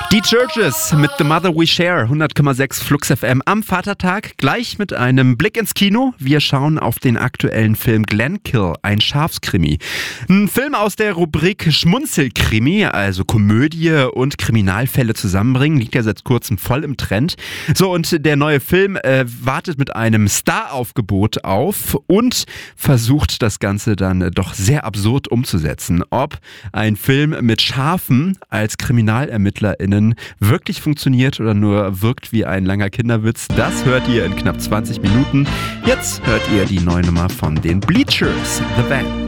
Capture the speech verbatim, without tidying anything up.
Die Churches mit The Mother We Share, hundert Komma sechs Flux F M am Vatertag, gleich mit einem Blick ins Kino. Wir schauen auf den aktuellen Film Glenkill, ein Schafskrimi. Ein Film aus der Rubrik Schmunzelkrimi, also Komödie und Kriminalfälle zusammenbringen, liegt ja seit kurzem voll im Trend. So, und der neue Film äh, wartet mit einem Staraufgebot auf und versucht das Ganze dann äh, doch sehr absurd umzusetzen. Ob ein Film mit Schafen als KriminalermittlerInnen wirklich funktioniert oder nur wirkt wie ein langer Kinderwitz, das hört ihr in knapp zwanzig Minuten. Jetzt hört ihr die neue Nummer von den Bleachers, The Van.